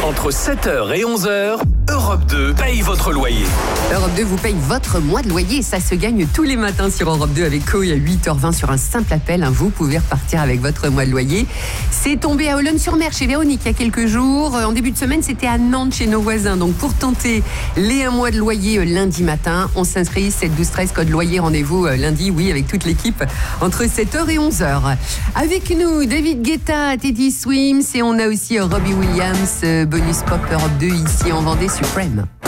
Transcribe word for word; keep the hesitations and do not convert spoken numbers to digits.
Entre sept heures et onze heures, Europe deux paye votre loyer. Europe deux vous paye votre mois de loyer. Ça se gagne tous les matins sur Europe deux avec Coy à huit heures vingt sur un simple appel. Vous pouvez repartir avec votre mois de loyer. C'est tombé à Olonne-sur-Mer chez Véronique il y a quelques jours. En début de semaine, c'était à Nantes chez nos voisins. Donc pour tenter les un mois de loyer lundi matin, on s'inscrit sept douze treize code loyer. Rendez-vous lundi, oui, avec toute l'équipe entre sept heures et onze heures. Avec nous, David Guetta, Teddy Swims et on a aussi Robbie Williams, bonus pop Europe deux ici en Vendée Suprême.